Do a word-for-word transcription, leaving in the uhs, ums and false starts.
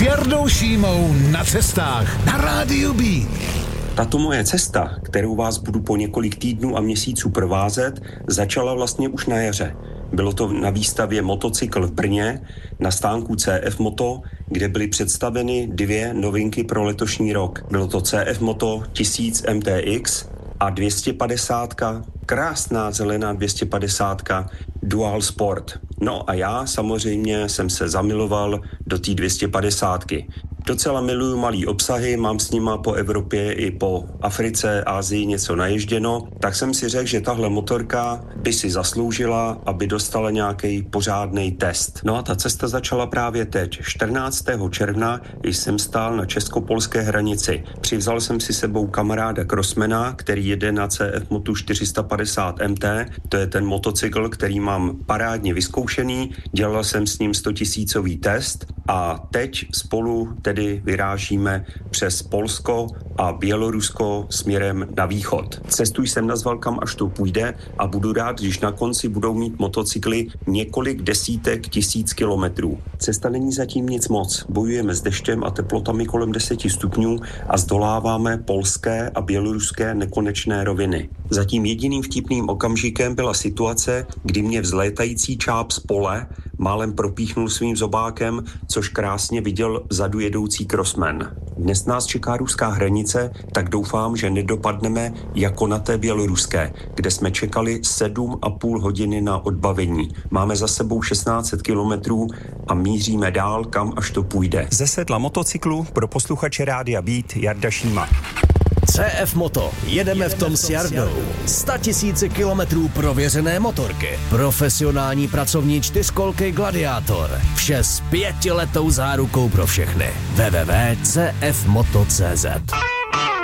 S Jardou Šímou na cestách na Rádiu B. Tato moje cesta, kterou vás budu po několik týdnů a měsíců provázet, začala vlastně už na jaře. Bylo to na výstavě Motocykl v Brně, na stánku C F Moto, kde byly představeny dvě novinky pro letošní rok. Bylo to C F Moto tisíc M T X a dvě stě padesát, krásná zelená dvě stě padesát Dual Sport. No a já samozřejmě jsem se zamiloval do té dvě stě padesát. Docela miluju malý obsahy, mám s nima po Evropě i po Africe, Asii něco naježděno, tak jsem si řekl, že tahle motorka by si zasloužila, aby dostala nějaký pořádný test. No a ta cesta začala právě teď. čtrnáctého června jsem stál na česko-polské hranici. Přivzal jsem si sebou kamaráda crossmana, který jede na C F Motu čtyři sta padesát M T. To je ten motocykl, který mám parádně vyzkoušený. Dělal jsem s ním stotisícový test a teď spolu tedy vyrážíme přes Polsko a Bělorusko směrem na východ. Cestu jsem nazval Kam až to půjde a budu rád, když na konci budou mít motocykly několik desítek tisíc kilometrů. Cesta není zatím nic moc. Bojujeme s deštěm a teplotami kolem deseti stupňů a zdoláváme polské a běloruské nekonečné roviny. Zatím jediným vtipným okamžikem byla situace, kdy mě vzlétající čáp z pole málem propíchnul svým zobákem, což krásně viděl vzadu jedoucí crossman. Dnes nás čeká ruská hranice, tak doufám, že nedopadneme jako na té běloruské, kde jsme čekali sedm a půl hodiny na odbavení. Máme za sebou šestnáct set kilometrů a míříme dál, kam až to půjde. Ze sedla motocyklu pro posluchače Rádia Beat Jarda Šíma. C F Moto. Jedeme v tom s Jardou. Sta tisíce kilometrů prověřené motorky. Profesionální pracovní čtyřkolky Gladiátor. Vše s pětiletou zárukou pro všechny. w w w tečka c f moto tečka c z